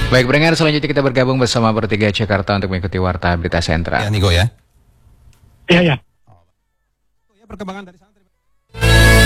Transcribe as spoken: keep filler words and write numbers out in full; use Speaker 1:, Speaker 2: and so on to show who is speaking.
Speaker 1: Baik, pendengar, selanjutnya kita bergabung bersama Bertiga Jakarta untuk mengikuti Warta Berita Sentra.
Speaker 2: Ya, Nigo ya.
Speaker 3: Iya, ya.
Speaker 2: Ya, perkembangan dari sana.